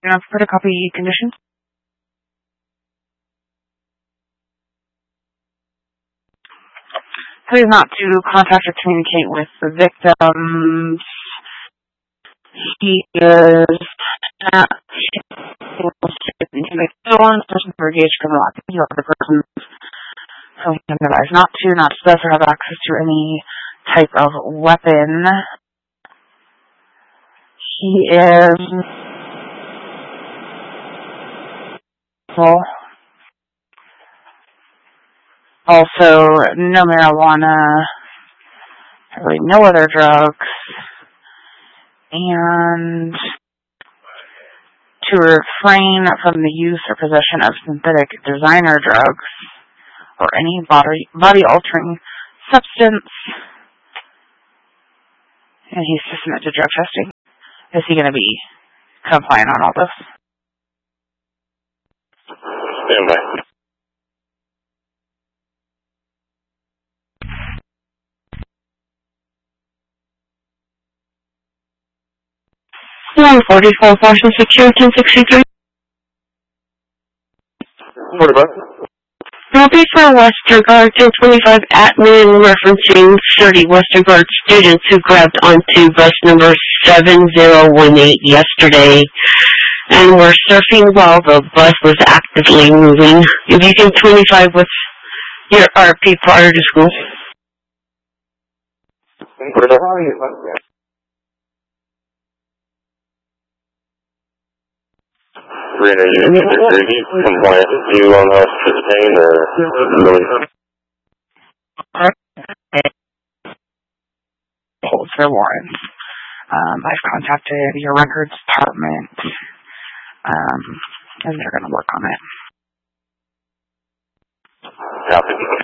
photocopy conditions. Please not to contact or communicate with the victims. He is not person who engaged criminal activity or other persons who he can advise not to possess or have access to any type of weapon. He is also no marijuana, really no other drugs, and to refrain from the use or possession of synthetic designer drugs or any body-altering substance. And he's to submit to drug testing. Is he going to be compliant on all this? Stand by. Line 44, Washington Secure, 1063. What about? Copy for Westergaard, 1025 admin referencing 30 Westergaard students who grabbed onto bus number 7018 yesterday and were surfing while the bus was actively moving. If you can 25 with your RP prior to school. Rita, you compliant? You on us to detain or release? Holds for warrants. I've contacted your records department, and they're going to work on it. Copy.